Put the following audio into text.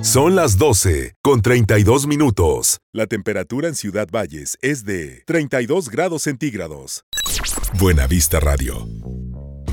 Son las 12:32. La temperatura en Ciudad Valles es de 32 grados centígrados. Buena Vista Radio.